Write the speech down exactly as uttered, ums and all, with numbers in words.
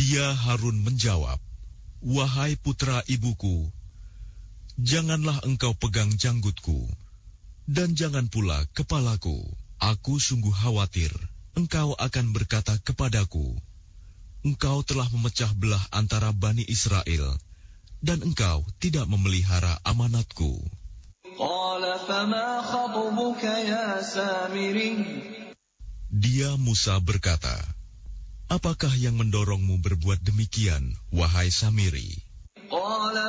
Dia Harun menjawab, "Wahai putra ibuku, janganlah engkau pegang janggutku, dan jangan pula kepalaku. Aku sungguh khawatir engkau akan berkata kepadaku, engkau telah memecah belah antara Bani Israel, dan engkau tidak memelihara amanatku." Dia Musa berkata, "Apakah yang mendorongmu berbuat demikian, wahai Samiri?"